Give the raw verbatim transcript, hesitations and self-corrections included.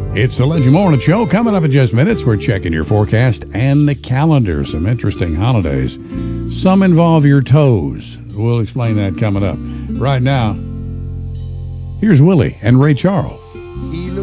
It's the Legend Morning Show. Coming up in just minutes, we're checking your forecast and the calendar. Some interesting holidays. Some involve your toes. We'll explain that coming up. Right now, here's Willie and Ray Charles.